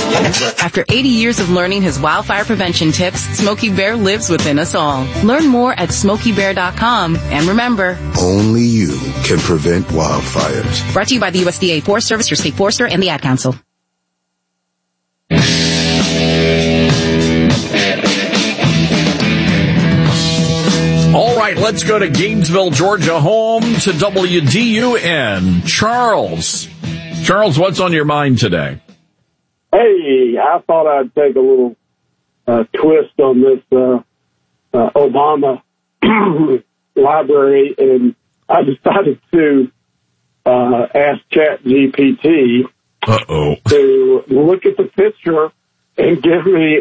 After 80 years of learning his wildfire prevention tips, Smokey Bear lives within us all. Learn more at SmokeyBear.com. And remember, only you can prevent wildfires. Brought to you by the USDA Forest Service, your state forester, and the Ad Council. All right, let's go to Gainesville, Georgia, home to WDUN. Charles, what's on your mind today? Hey, I thought I'd take a little twist on this Obama library, and I decided to ask ChatGPT to look at the picture and give me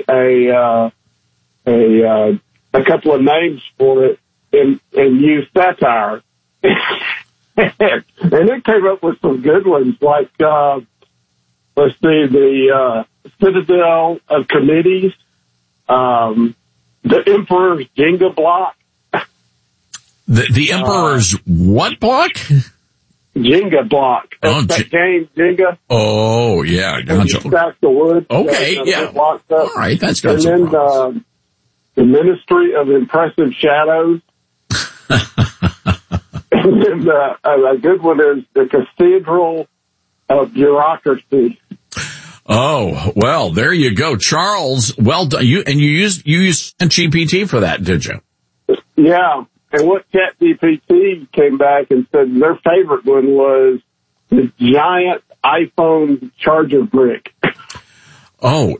a couple of names for it and use satire. And it came up with some good ones, like, let's see, the Citadel of Committees, the Emperor's Jenga block. The Emperor's what block? Jenga block. That's that game, Jenga. Oh, yeah. Gotcha. Stack the wood. Okay, yeah. All right, that's got some And then the Ministry of Impressive Shadows. And then a good one is the Cathedral of Bureaucracy. Oh, well, there you go. Charles, well done. You used GPT for that, did you? Yeah. And what ChatGPT came back and said their favorite one was the giant iPhone charger brick. Oh.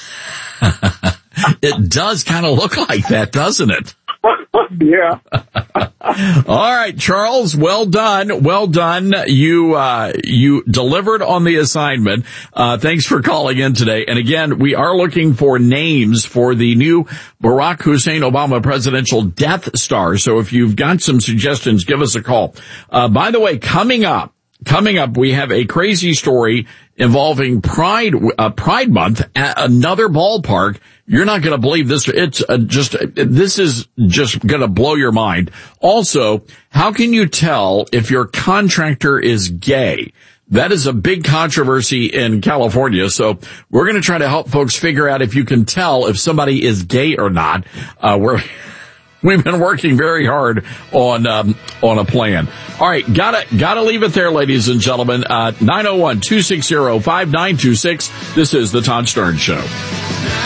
It does kind of look like that, doesn't it? Yeah. All right, Charles, well done. Well done. You delivered on the assignment. Thanks for calling in today. And again, we are looking for names for the new Barack Hussein Obama presidential Death Star. So if you've got some suggestions, give us a call. By the way, coming up, we have a crazy story involving Pride Month at another ballpark. You're not going to believe this. This is just going to blow your mind. Also, how can you tell if your contractor is gay? That is a big controversy in California. So we're going to try to help folks figure out if you can tell if somebody is gay or not. We've been working very hard on a plan. All right. Gotta leave it there, ladies and gentlemen. 901-260-5926. This is the Todd Starnes Show.